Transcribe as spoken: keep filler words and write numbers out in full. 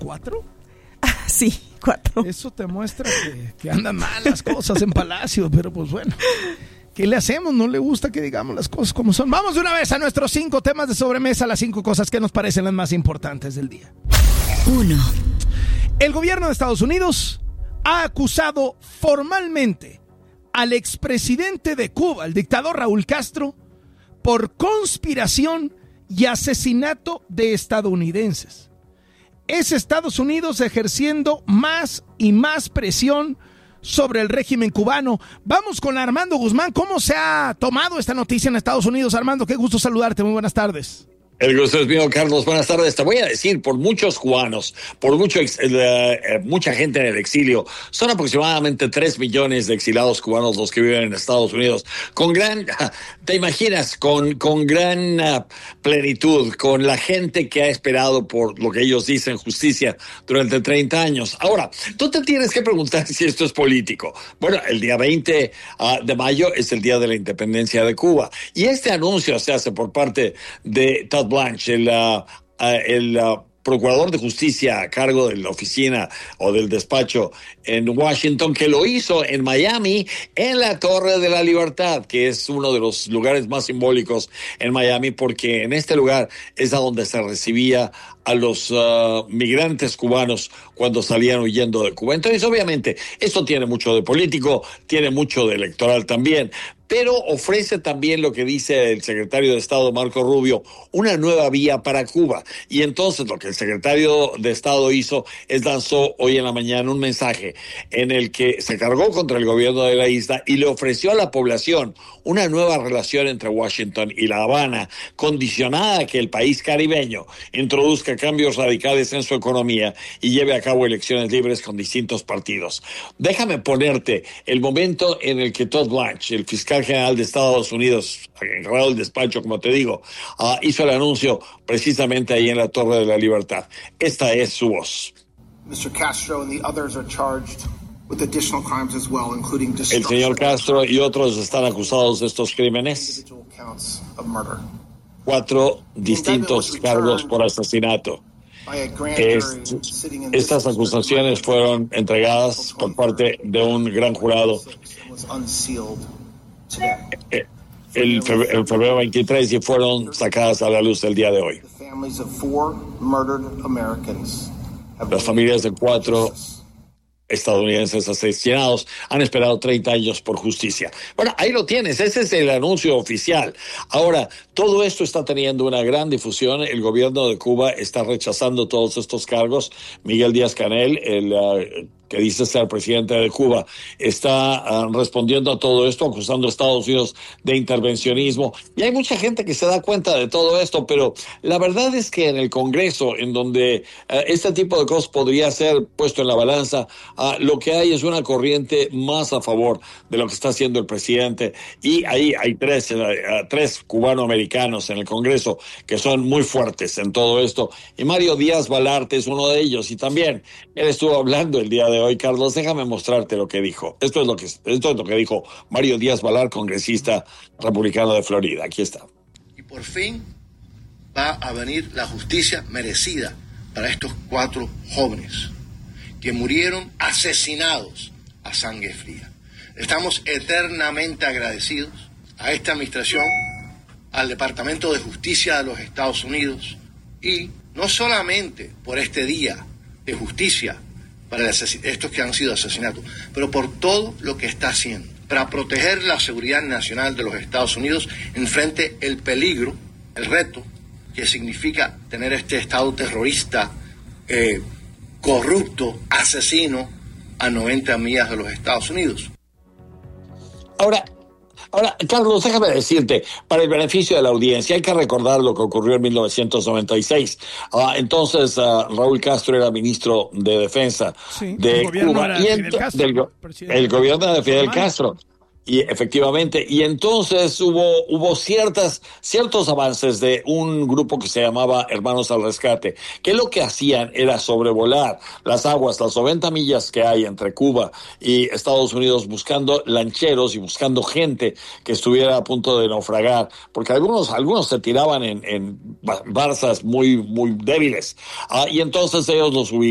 ¿Cuatro? Sí, cuatro. Eso te muestra que, que andan mal las cosas en Palacio, pero pues bueno, ¿qué le hacemos? No le gusta que digamos las cosas como son. Vamos de una vez a nuestros cinco temas de sobremesa, las cinco cosas que nos parecen las más importantes del día. Uno. El gobierno de Estados Unidos ha acusado formalmente al expresidente de Cuba, el dictador Raúl Castro, por conspiración y asesinato de estadounidenses. Es Estados Unidos ejerciendo más y más presión sobre el régimen cubano. Vamos con Armando Guzmán. ¿Cómo se ha tomado esta noticia en Estados Unidos? Armando, qué gusto saludarte. Muy buenas tardes. El gusto es mío, Carlos. Buenas tardes. Te voy a decir, por muchos cubanos, por mucho ex, eh, mucha gente en el exilio, son aproximadamente tres millones de exilados cubanos los que viven en Estados Unidos, con gran, te imaginas, con, con gran uh, plenitud, con la gente que ha esperado por lo que ellos dicen justicia durante treinta años. Ahora, tú te tienes que preguntar si esto es político. Bueno, el día veinte uh, de mayo es el día de la independencia de Cuba, y este anuncio se hace por parte de Todd Blanche, el, uh, uh, el uh, procurador de justicia a cargo de la oficina o del despacho en Washington, que lo hizo en Miami, en la Torre de la Libertad, que es uno de los lugares más simbólicos en Miami, porque en este lugar es a donde se recibía a los uh, migrantes cubanos cuando salían huyendo de Cuba. Entonces, obviamente, esto tiene mucho de político, tiene mucho de electoral también, pero ofrece también lo que dice el secretario de Estado, Marco Rubio, una nueva vía para Cuba. Y entonces lo que el secretario de Estado hizo es lanzó hoy en la mañana un mensaje en el que se cargó contra el gobierno de la isla y le ofreció a la población una nueva relación entre Washington y La Habana, condicionada a que el país caribeño introduzca cambios radicales en su economía y lleve a cabo elecciones libres con distintos partidos. Déjame ponerte el momento en el que Todd Blanche, el fiscal general de Estados Unidos, encargado del despacho, como te digo, uh, hizo el anuncio precisamente ahí en la Torre de la Libertad. Esta es su voz. mister Castro and the others are charged with additional crimes as well, including El señor Castro y otros están acusados de estos crímenes. Cuatro distintos cargos por asesinato. Es, estas acusaciones fueron entregadas por parte de un gran jurado el, fe, el febrero veintitrés y fueron sacadas a la luz el día de hoy. Las familias de cuatro estadounidenses asesinados han esperado treinta años por justicia. Bueno, ahí lo tienes, ese es el anuncio oficial. Ahora, todo esto está teniendo una gran difusión. El gobierno de Cuba está rechazando todos estos cargos. Miguel Díaz-Canel, el uh, que dice ser presidente de Cuba, está uh, respondiendo a todo esto, acusando a Estados Unidos de intervencionismo. Y hay mucha gente que se da cuenta de todo esto, pero la verdad es que en el Congreso, en donde uh, este tipo de cosas podría ser puesto en la balanza, uh, lo que hay es una corriente más a favor de lo que está haciendo el presidente. Y ahí hay tres, uh, tres cubanoamericanos en el Congreso que son muy fuertes en todo esto. Y Mario Díaz-Balart es uno de ellos. Y también él estuvo hablando el día de hoy, Carlos, déjame mostrarte lo que dijo. Esto es lo que, esto es lo que dijo Mario Díaz-Balart, congresista republicano de Florida. Aquí está. Y por fin va a venir la justicia merecida para estos cuatro jóvenes que murieron asesinados a sangre fría. Estamos eternamente agradecidos a esta administración, al Departamento de Justicia de los Estados Unidos, y no solamente por este día de justicia para estos que han sido asesinados, pero por todo lo que está haciendo para proteger la seguridad nacional de los Estados Unidos enfrente el peligro, el reto que significa tener este Estado terrorista, eh, corrupto, asesino a noventa millas de los Estados Unidos. Ahora, Ahora, Carlos, déjame decirte, para el beneficio de la audiencia, hay que recordar lo que ocurrió en mil novecientos noventa y seis. Uh, entonces, uh, Raúl Castro era ministro de Defensa sí, de Cuba. Y ent- Castro, del go- el gobierno de Fidel Castro. Y efectivamente, y entonces hubo hubo ciertas ciertos avances de un grupo que se llamaba Hermanos al Rescate, que lo que hacían era sobrevolar las aguas, las noventa millas que hay entre Cuba y Estados Unidos, buscando lancheros y buscando gente que estuviera a punto de naufragar, porque algunos algunos se tiraban en, en barzas muy muy débiles, ah, y entonces ellos los ubicaban